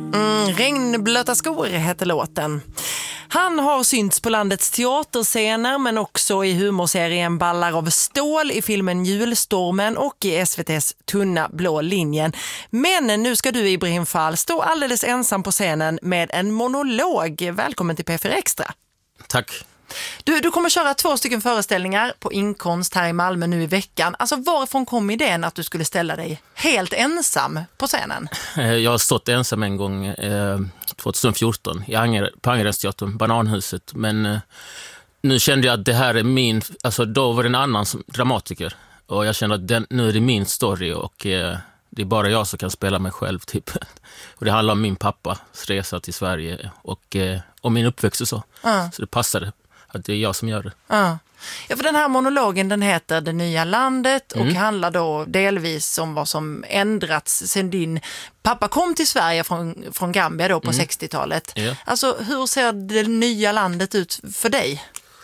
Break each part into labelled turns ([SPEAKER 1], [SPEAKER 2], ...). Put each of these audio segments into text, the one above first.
[SPEAKER 1] Regnblöta skor heter låten. Han har synts på landets teaterscener men också i humorserien Ballar av stål, i filmen Julstormen och i SVT:s Tunna blå linjen. Men nu ska du, Ibrahim Fall, stå alldeles ensam på scenen med en monolog. Välkommen till P4 Extra.
[SPEAKER 2] Tack.
[SPEAKER 1] Du kommer köra 2 stycken föreställningar på Inkonst här i Malmö nu i veckan. Alltså varifrån kom idén att du skulle ställa dig helt ensam på scenen?
[SPEAKER 2] Jag har stått ensam en gång 2014 på Angeredsteatern, Bananhuset. Men nu kände jag att det här är min... Alltså då var det en annan dramatiker. Och jag kände att nu är det min story och det är bara jag som kan spela mig själv typ. Och det handlar om min pappas resa till Sverige och om min uppväxt och så. Så det passade att det är jag som gör det.
[SPEAKER 1] Ja, för den här monologen, den heter Det nya landet och handlar då delvis om vad som ändrats sen din pappa kom till Sverige från Gambia då på 60-talet.
[SPEAKER 2] Ja.
[SPEAKER 1] Alltså hur ser det nya landet ut för dig?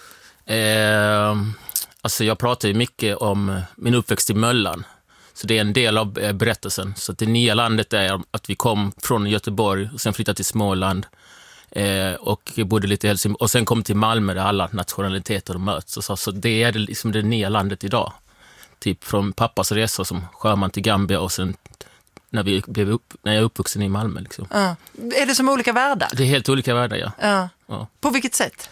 [SPEAKER 2] Alltså jag pratar ju mycket om min uppväxt i Möllan. Så det är en del av berättelsen. Så att det nya landet är att vi kom från Göteborg och sen flyttade till Småland. Och bodde lite i Helsingborg och sen kom till Malmö där alla nationaliteter möts och så det är liksom det nya landet idag, typ från pappas resa som sjöman till Gambia och sen när jag är uppvuxen i Malmö liksom.
[SPEAKER 1] Är det som olika världar?
[SPEAKER 2] Det är helt olika världar, ja.
[SPEAKER 1] På vilket sätt?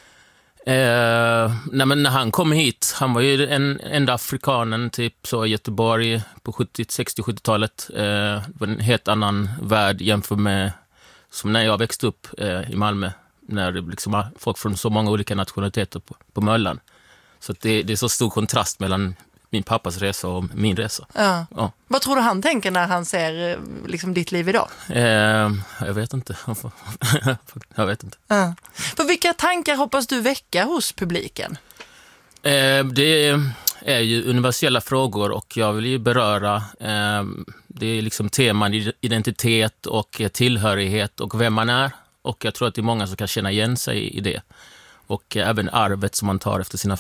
[SPEAKER 2] Nej, men när han kom hit, han var ju den enda afrikanen typ så i Göteborg på 60-70-talet. Det var en helt annan värld jämfört med som när jag växte upp i Malmö, när det liksom folk från så många olika nationaliteter på Möllan. Så att det är så stor kontrast mellan min pappas resa och min resa. Ja.
[SPEAKER 1] Vad tror du han tänker när han ser liksom ditt liv idag?
[SPEAKER 2] Jag vet inte. Jag vet inte.
[SPEAKER 1] För vilka tankar hoppas du väcka hos publiken?
[SPEAKER 2] Det är ju universella frågor och jag vill ju beröra det är liksom teman identitet och tillhörighet och vem man är, och jag tror att det är många som kan känna igen sig i det och även arvet som man tar efter sina